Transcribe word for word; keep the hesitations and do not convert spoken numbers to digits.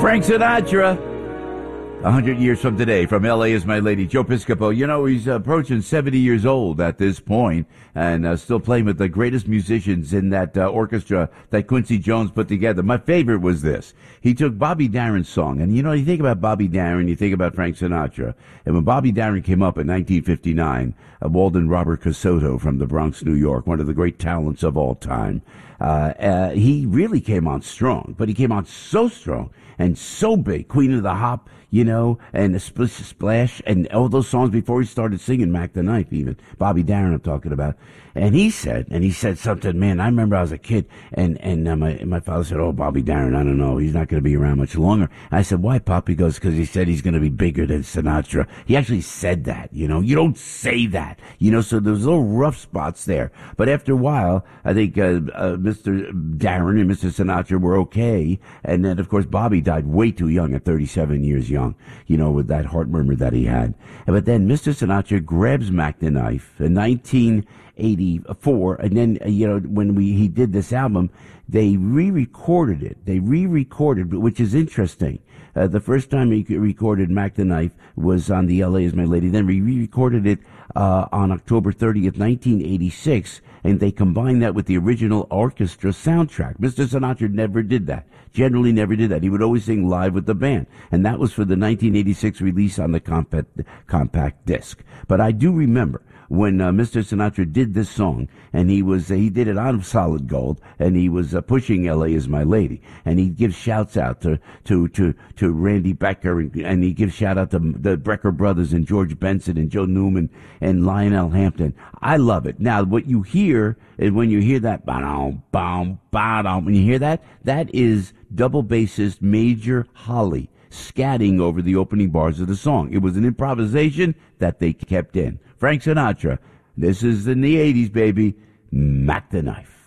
Frank Sinatra, a hundred years from today, from L A is my lady, Joe Piscopo. You know, he's approaching seventy years old at this point and uh, still playing with the greatest musicians in that uh, orchestra that Quincy Jones put together. My favorite was this. He took Bobby Darin's song, and you know, you think about Bobby Darin, you think about Frank Sinatra, and when Bobby Darin came up in nineteen fifty-nine, uh, Walden Robert Casoto from the Bronx, New York, one of the great talents of all time, uh, uh, he really came on strong, but he came on so strong and so big, Queen of the Hop, you know, and the Splish Splash, and all those songs before he started singing Mac the Knife, even. Bobby Darin I'm talking about. And he said, and he said something, man, I remember I was a kid, and, and uh, my, my father said, oh, Bobby Darin, I don't know, he's not going to be around much longer. And I said, why, Pop? He goes, because he said he's going to be bigger than Sinatra. He actually said that, you know. You don't say that, you know, so there's little rough spots there. But after a while, I think uh, uh, Mister Darin and Mister Sinatra were okay. And then, of course, Bobby died way too young, at thirty-seven years young, you know, with that heart murmur that he had. But then Mister Sinatra grabs Mac the Knife in nineteen eighty-four, and then, uh, you know, when we he did this album, they re-recorded it. They re-recorded, which is interesting. Uh, the first time he recorded Mac the Knife was on the L A is My Lady. Then we re-recorded it uh, on October thirtieth, nineteen eighty-six, and they combined that with the original orchestra soundtrack. Mister Sinatra never did that. Generally never did that. He would always sing live with the band. And that was for the nineteen eighty-six release on the compact, compact disc. But I do remember when uh, Mister Sinatra did this song, and he was uh, he did it on Solid Gold, and he was uh, pushing L A is My Lady, and he gives shouts out to to to, to Randy Becker, and, and he gives shout out to the Brecker brothers and George Benson and Joe Newman and Lionel Hampton. I love it. Now, what you hear is when you hear that ba-dum, bum, ba-dum, when you hear that, that is double bassist Major Holly scatting over the opening bars of the song. It was an improvisation that they kept in. Frank Sinatra, this is in the eighties, baby, Mac the Knife.